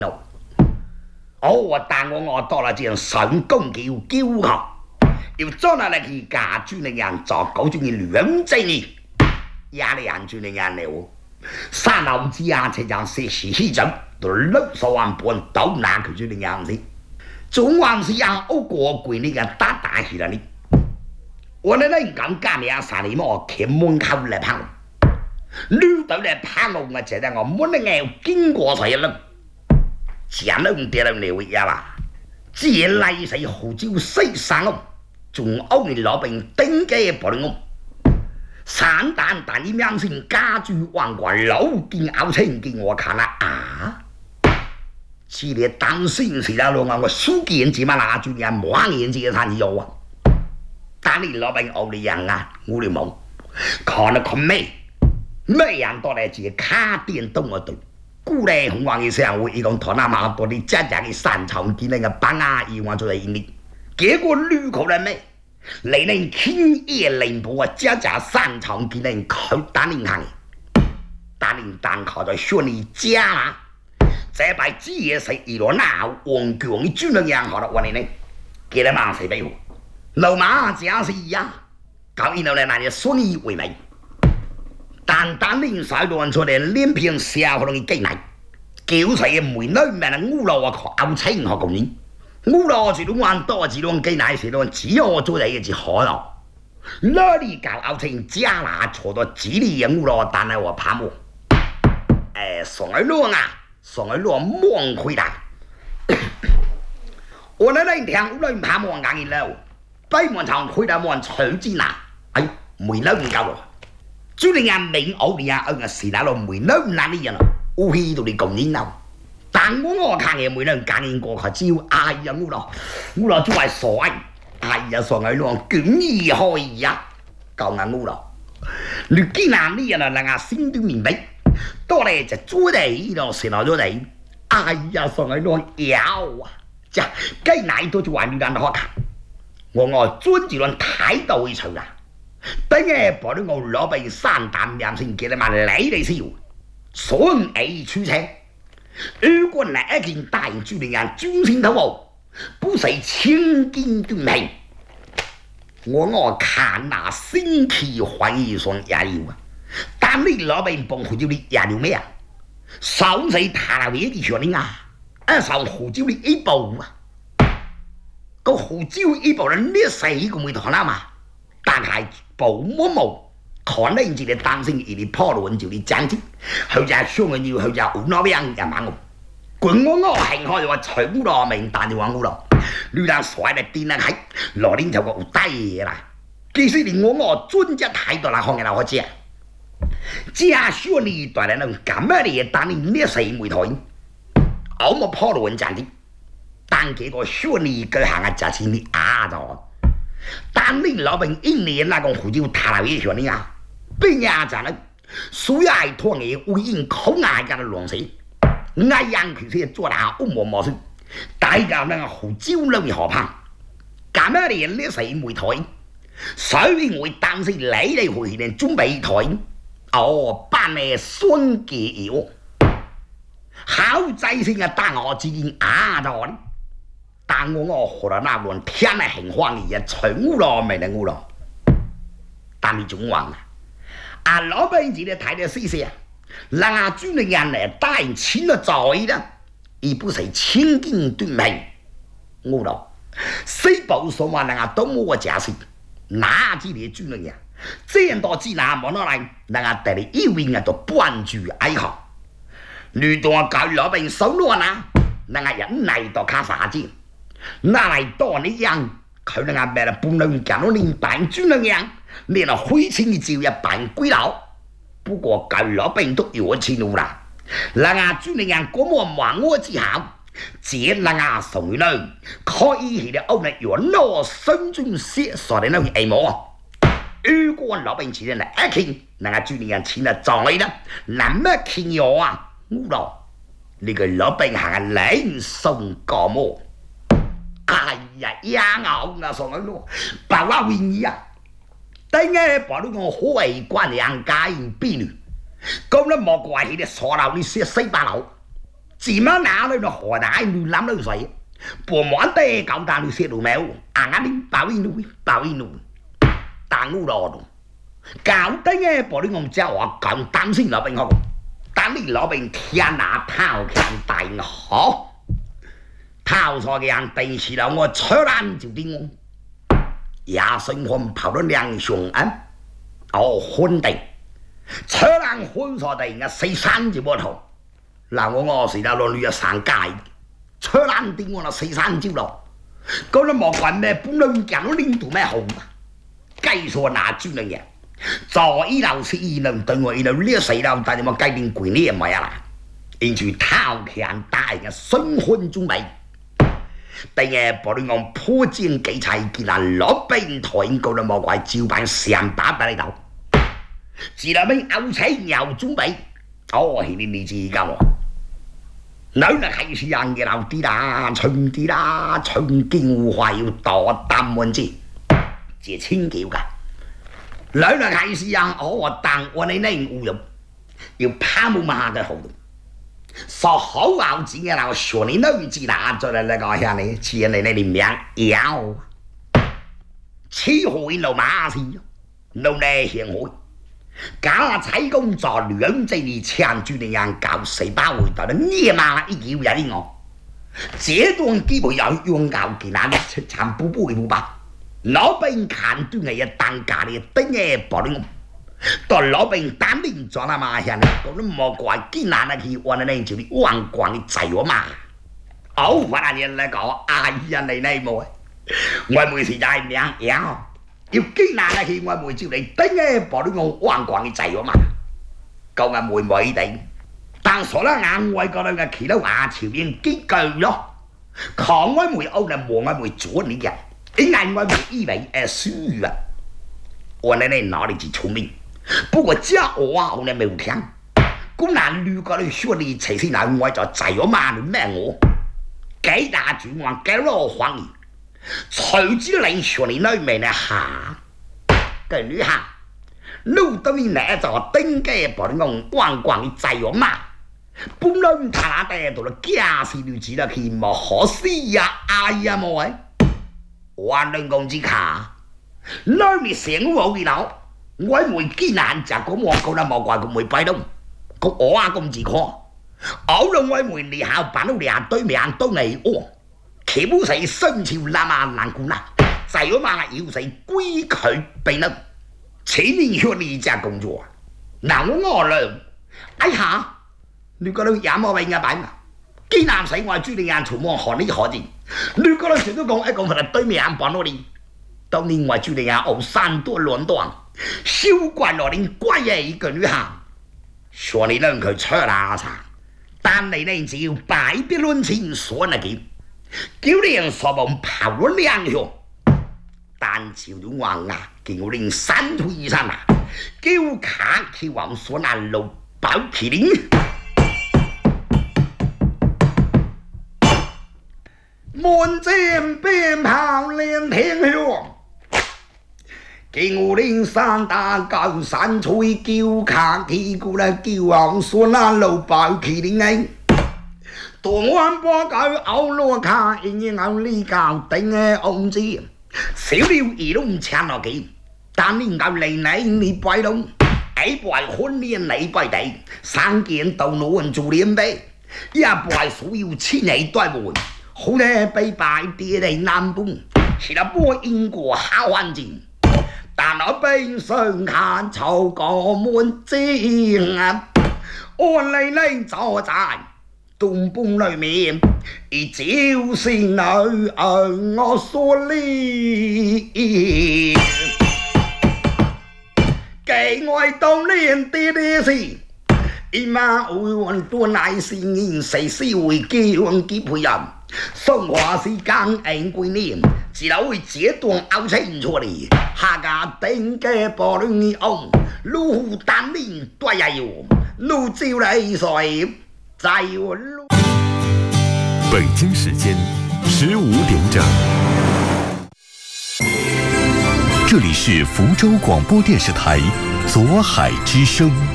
我但我到了这成功叫骄傲，要做那去家住那样做搞住你两仔呢，压力人住那样了。三老子啊，才将些西走，都60万半都拿去住那样子。总往是让我过鬼那个打起来呢。我那人讲干咩啥你么？开门口来拍我，绿豆来拍我，我觉得我没能爱经过谁了。讲了点了那位呀吧，既然来谁胡椒谁杀我，仲欧你老兵顶嘅不能我。三蛋但你良心家住万贯老金熬青给我看了啊！系列当时是啦，我书记人怎么拿住人摸眼睛他有啊？但你老兵熬你样啊，我哋冇看了看咩？咩人到来只卡电动我对。古来红黄嘅上會，伊講台南馬多啲真正嘅山長見那個板牙以往做嚟應力，結果旅口嚟咩？嚟能輕夜零步啊，真正山長見能靠打領行，打領單靠在學你家啦，這擺子嘢食一路拿黃強嘅專兩樣好啦，我哋呢，記得馬死俾我，老馬只係一樣，搞一路嚟拿啲順利為美。但令晒乱出嚟，連片笑可能嘅機泥，叫晒嘅梅女命啊烏羅啊靠青學咁樣，烏羅住都玩多住都機泥時都只有做嚟嘅只可能，那裡搞青加拿坐到幾里嘅烏羅，但係我怕我，上海路啊，上海路忙開大，我那聽烏羅怕我硬嘅咯，北門場開大門隨之難，哎，梅女唔夠咯。就你人明奧利亞嘅時那路梅女那啲人啊，烏氣到你咁熱鬧。但我看嘅梅女揀應過佢招，哎呀烏羅做係傻，哎呀傻嘅咯，捲意開呀，夠硬烏羅。你見那啲人啊，人家心都明白，到嚟就做地咯，成落咗地，哎呀傻嘅咯，有啊，就雞奶都做還要人可看，我專住論態度去做啦。等嘅把啲我攞俾三啖兩先記得嘛嚟笑，順 A 出車。如果哪一件大主人人專心投入，不是千金斷平，我看那星期懷疑上也有啊。但你攞俾幫胡椒你也有咩啊？手勢太難嘅上你啊，手胡椒你一步啊，個胡椒一步人呢死個沒堂啦嘛。但係保姆冇，可能自己擔心而你破亂就你爭啲，佢就係想佢要佢就烏攞邊人猛我，管我行開就話除烏攞命，但就話烏攞，你嗱甩嚟癲啦係，羅年就個低啦，其實連我專一睇到啦，看嘅啦我知啊，只係說你對嚟能咁樣嚟，但你呢世媒體，我冇破亂爭啲，但結果說你佢行嘅就係你啞咗。但你老兵一年那個胡椒他來一說你啊，邊呀咋呢？所以愛拖你為因口愛家的亂死，愛讓佢些做大烏毛毛事，大家那個胡椒都會好怕，咁樣你呢世媒體，所以我擔心你哋會連準備台，班嘅孫記妖，好仔先嘅單我自己啞咗。但我學到那輪天係興荒嘅嘢，除咯未能烏咯。但你總話啊，老輩子你睇得死死啊，人家專嘅人嚟帶錢就在啦，而不是千金斷平烏咯。四寶所話人家都冇假事，哪知你專嘅人，這樣多之難冇得嚟，人家帶你一位啊都關注愛好。你當我教老輩手攞啦，人家人嚟到卡啥子？那嚟多你樣，佢哋阿咩啦，半兩間都連辦專兩樣，連啊灰錢嘅照一辦歸佬。不過舊老兵都有錢路啦，人家專兩樣嗰麼忙我之後，只人家送去呢，可以喺度歐力原來身中寫所哋呢個模。如果老兵錢嚟一傾，人家專兩樣錢啊在啦，那麼傾有啊，烏咯，呢個老兵行啊領送個麼？哎呀，呀牛啊，上去咯，白話會議啊，但係把呢個好為關人家人邊咁咧莫怪佢哋傻佬，你寫西巴佬， 自么拿来的河大女男流水，不满的搞大你泄露没有？俺你保一路，但我老动，搞得嘅玻璃我只話咁擔心老兵好，但你老兵天哪偷強大好，偷錯嘅人第時啦我車爛就點我，也生活跑到兩雄安，昏地，車爛昏錯地嘅四山就冇頭，嗱我時啦落去一上街，車爛點我啦四山招落，嗰啲莫怪咩本來講到領導咩好嘛。計數拿住嚟嘅，做醫療是醫療，對我醫療呢死啦，但係我計定貴呢唔係啊啦，因住偷強大嘅新婚準備，第二玻璃講破戰幾齊，見啦攞兵台應告到莫怪照辦上打俾你頭，自來兵歐車又準備，你知㗎喎。嗱，係是人嘅老啲啦，春啲啦，春經話要多擔滿字。這清叫噶，兩兩係是人，我當我哋呢唔用，要怕冇嘛嘅好，所好咬字嘅啦，說你都唔知啦，再嚟講下你，似你呢啲名有，此回路馬先，路呢行回，假採工作兩隻你搶住你人搞四把回到你嘛一叫人我，這段基本有用搞嘅啦，出產不會不吧。老兵看對嘅一單價嘅等嘅保證，到老兵單兵做啦嘛，現在講都莫怪艱難啦，去揾你就啲왕光嘅仔喎嘛。我話人嚟講，哎呀你冇，我每時就係名樣，要艱難啦去我每朝你等嘅保證我왕光嘅仔喎嘛。講嘅每定，但所啦眼外嗰兩個企到華朝邊幾句咯，講我每歐嚟望我每做你嘅。因為我以為輸啊，我奶奶哪裡是聰明？不過這話我哋沒有聽。咁難如果你說你隨時嚟我就仔我媽你咩我？幾大轉彎幾多黃兒？隨之你說你女妹呢下，個女下，路到你呢就登記把你講왕光仔我媽，本來唔睇得到啦，假是女子啦，佢冇可惜呀，哎呀冇誒。還能講之卡，那你成我嘅佬，我每艱難就咁我講得冇怪佢每擺到，個我啊咁自誇，我兩位每年考辦到兩對面都係我，佢冇使新潮啦嘛難顧啦，就係嘛要使歸佢俾啦，前年學呢隻工作，嗱我兩，哎呀，你覺得有冇俾我擺嘛？艱難使我朱你眼從望學呢學字。你嗰陣時都講一講佢哋對面眼幫我哋，當年我住你眼後山多亂蕩，燒慣我哋乖嘅一個女孩，說你讓佢出啦茶，但你呢只要擺啲亂錢鎖那幾，叫你人所望跑咗兩條，但朝咗橫牙，叫我哋三推三啊，叫卡去往所難路保麒麟。門前鞭炮連天響，叫我哋三打高山吹叫卡起鼓啦，叫往所難路保麒麟哎，當晚波狗歐羅卡，因後呢教頂嘅ông子，小了兒都唔撐落幾，但呢夠嚟你擺動，哎擺婚戀你擺地，三件道路人做臉唄，一擺所有千里對門。好咧，被擺啲嚟南半，是啦波英國好環境，但我冰上看草個滿枝啊，我嚟嚟坐在東半裏面，而就是女我所理，給我當年啲啲事。伊媽會揾多乃是年誰是會叫人結配人，生活是更ain貴年，只留會這段拗清楚嚟，下家頂嘅玻璃ông，路單年多呀喲，路照嚟水，在我路。 北京時間15點整，這裡是福州廣播電視台左海之聲。